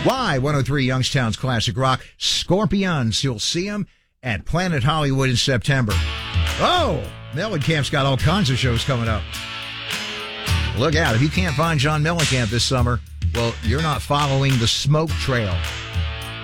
Y103 Youngstown's Classic Rock. Scorpions, you'll see them at Planet Hollywood in September. Oh, Mellencamp's got all kinds of shows coming up. Look out. If you can't find John Mellencamp this summer, well, you're not following the smoke trail.